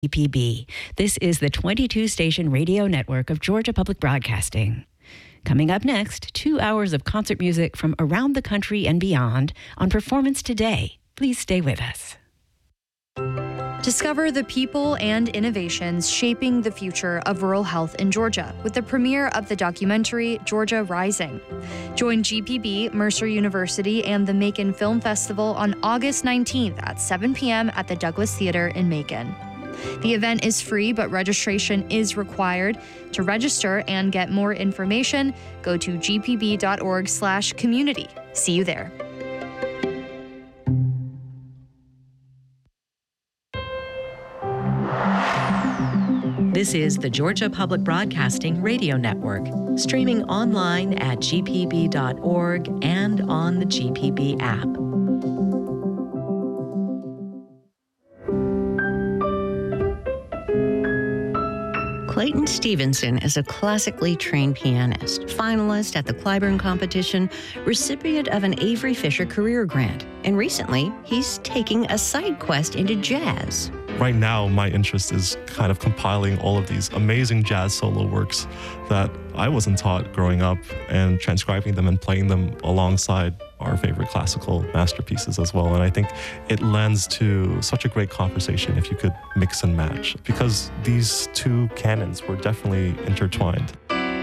GPB. This is the 22-station radio network of Georgia Public Broadcasting. Coming up next, 2 hours of concert music from around the country and beyond on Performance Today. Please stay with us. Discover the people and innovations shaping the future of rural health in Georgia with the premiere of the documentary Georgia Rising. Join GPB, Mercer University, and the Macon Film Festival on August 19th at 7 p.m. at the Douglas Theater in Macon. The event is free, but registration is required. To register and get more information, go to gpb.org/community. See you there. This is the Georgia Public Broadcasting Radio Network, streaming online at gpb.org and on the GPB app. Clayton Stevenson is a classically trained pianist, finalist at the Clyburn competition, recipient of an Avery Fisher Career Grant, and recently he's taking a side quest into jazz. Right now, my interest is kind of compiling all of these amazing jazz solo works that I wasn't taught growing up and transcribing them and playing them alongside our favorite classical masterpieces as well. And I think it lends to such a great conversation if you could mix and match, because these two canons were definitely intertwined.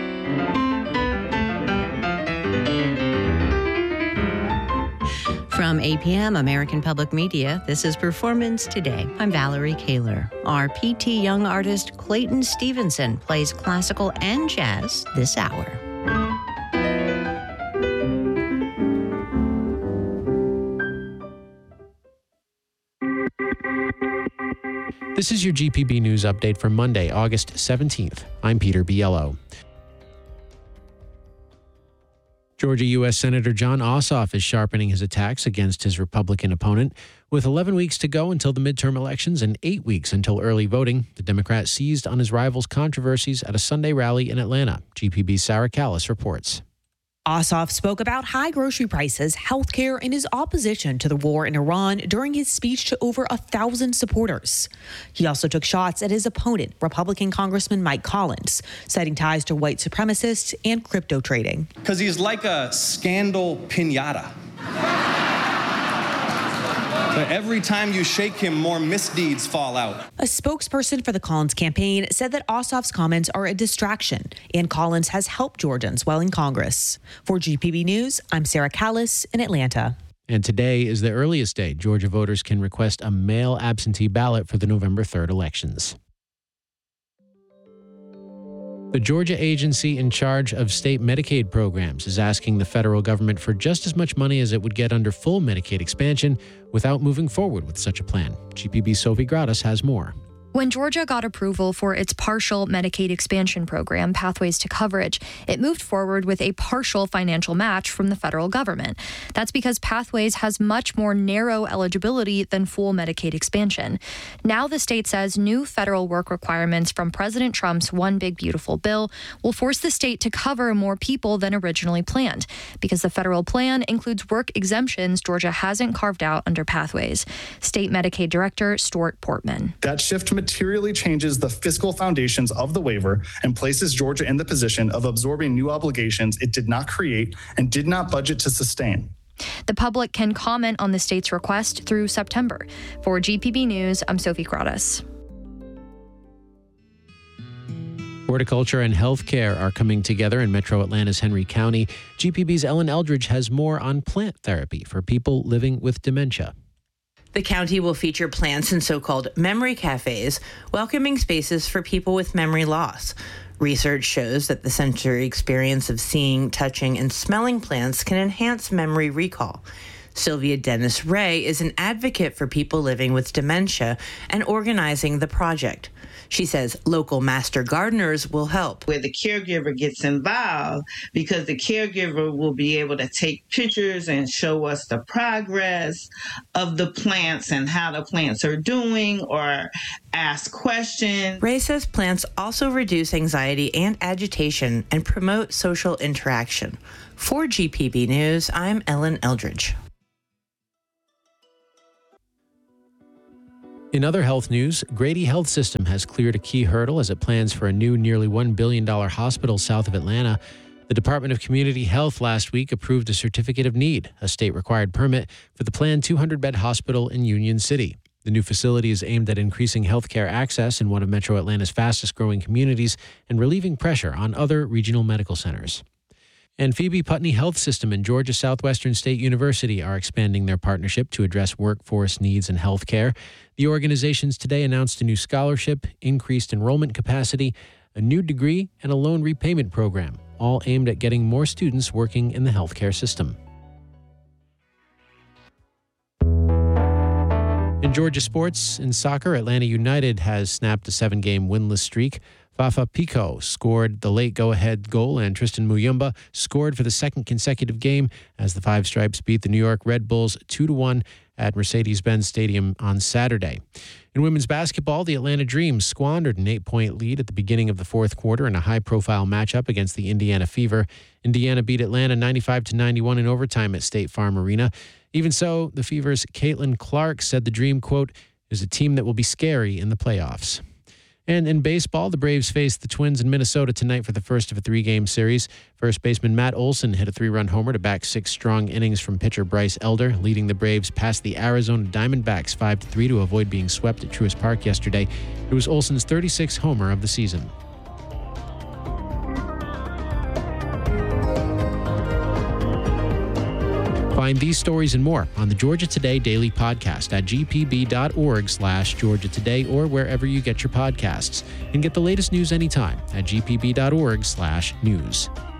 From APM, American Public Media, this is Performance Today. I'm Valerie Kaler. Our P.T. Young artist Clayton Stevenson plays classical and jazz this hour. This is your GPB News Update for Monday, August 17th. I'm Peter Biello. Georgia U.S. Senator Jon Ossoff is sharpening his attacks against his Republican opponent. With 11 weeks to go until the midterm elections and 8 weeks until early voting, the Democrat seized on his rival's controversies at a Sunday rally in Atlanta. GPB's Sarah Callis reports. Ossoff spoke about high grocery prices, health care, and his opposition to the war in Iran during his speech to over 1,000 supporters. He also took shots at his opponent, Republican Congressman Mike Collins, citing ties to white supremacists and crypto trading. Because he's like a scandal piñata. But every time you shake him, more misdeeds fall out. A spokesperson for the Collins campaign said that Ossoff's comments are a distraction, and Collins has helped Georgians while in Congress. For GPB News, I'm Sarah Callis in Atlanta. And today is the earliest day Georgia voters can request a mail absentee ballot for the November 3rd elections. The Georgia agency in charge of state Medicaid programs is asking the federal government for just as much money as it would get under full Medicaid expansion without moving forward with such a plan. GPB's Sophie Gradas has more. When Georgia got approval for its partial Medicaid expansion program, Pathways to Coverage, it moved forward with a partial financial match from the federal government. That's because Pathways has much more narrow eligibility than full Medicaid expansion. Now the state says new federal work requirements from President Trump's One Big Beautiful Bill will force the state to cover more people than originally planned, because the federal plan includes work exemptions Georgia hasn't carved out under Pathways. State Medicaid Director Stuart Portman. That shift materially changes the fiscal foundations of the waiver and places Georgia in the position of absorbing new obligations it did not create and did not budget to sustain. The public can comment on the state's request through September. For GPB News, I'm Sophie Gradas. Horticulture and healthcare are coming together in Metro Atlanta's Henry County. GPB's Ellen Eldridge has more on plant therapy for people living with dementia. The county will feature plants in so-called memory cafes, welcoming spaces for people with memory loss. Research shows that the sensory experience of seeing, touching, and smelling plants can enhance memory recall. Sylvia Dennis Ray is an advocate for people living with dementia and organizing the project. She says local master gardeners will help. Where the caregiver gets involved, because the caregiver will be able to take pictures and show us the progress of the plants and how the plants are doing, or ask questions. Ray says plants also reduce anxiety and agitation and promote social interaction. For GPB News, I'm Ellen Eldridge. In other health news, Grady Health System has cleared a key hurdle as it plans for a new nearly $1 billion hospital south of Atlanta. The Department of Community Health last week approved a certificate of need, a state-required permit, for the planned 200-bed hospital in Union City. The new facility is aimed at increasing healthcare access in one of Metro Atlanta's fastest-growing communities and relieving pressure on other regional medical centers. And Phoebe Putney Health System and Georgia Southwestern State University are expanding their partnership to address workforce needs in healthcare. The organizations today announced a new scholarship, increased enrollment capacity, a new degree, and a loan repayment program, all aimed at getting more students working in the healthcare system. In Georgia sports, in soccer, Atlanta United has snapped a 7-game winless streak. Fafa Pico scored the late go-ahead goal, and Tristan Muyumba scored for the second consecutive game as the Five Stripes beat the New York Red Bulls 2-1 at Mercedes-Benz Stadium on Saturday. In women's basketball, the Atlanta Dream squandered an 8-point lead at the beginning of the fourth quarter in a high-profile matchup against the Indiana Fever. Indiana beat Atlanta 95-91 in overtime at State Farm Arena. Even so, the Fever's Caitlin Clark said the Dream, quote, is a team that will be scary in the playoffs. And in baseball, the Braves face the Twins in Minnesota tonight for the first of a 3-game series. First baseman Matt Olson hit a 3-run homer to back 6 strong innings from pitcher Bryce Elder, leading the Braves past the Arizona Diamondbacks 5-3 to avoid being swept at Truist Park yesterday. It was Olson's 36th homer of the season. Find these stories and more on the Georgia Today Daily Podcast at gpb.org/Georgia Today or wherever you get your podcasts. And get the latest news anytime at gpb.org/news.